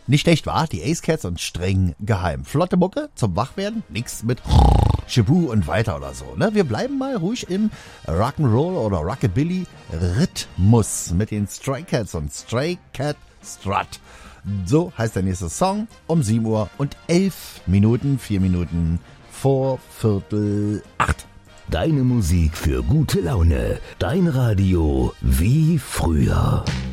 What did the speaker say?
Nicht schlecht, war? Die Ace Cats und streng geheim. Flotte Mucke zum Wachwerden, nix mit Shabu und weiter oder so. Ne? Wir bleiben mal ruhig im Rock'n'Roll oder Rockabilly Rhythmus mit den Stray Cats und Stray Cat Strut. So heißt der nächste Song um 7 Uhr und 11 Minuten, 4 Minuten vor 7:45. Deine Musik für gute Laune. Dein Radio wie früher.